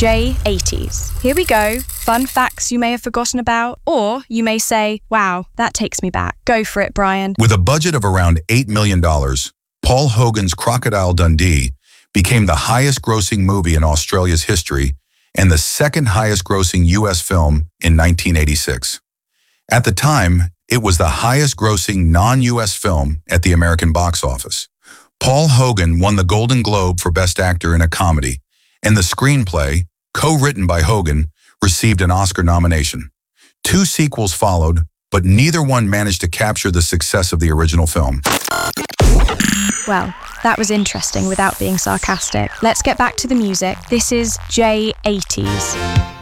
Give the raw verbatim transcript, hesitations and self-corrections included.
J eighties. Here we go. Fun facts you may have forgotten about, or you may say, wow, that takes me back. Go for it, Brian. With a budget of around eight million dollars, Paul Hogan's Crocodile Dundee became the highest-grossing movie in Australia's history and the second highest-grossing U S film in nineteen eighty-six. At the time, it was the highest-grossing non-U S film at the American box office. Paul Hogan won the Golden Globe for Best Actor in a Comedy, and the screenplay, co-written by Hogan, received an Oscar nomination. Two sequels followed, but neither one managed to capture the success of the original film. Well, that was interesting without being sarcastic. Let's get back to the music. This is J eighties.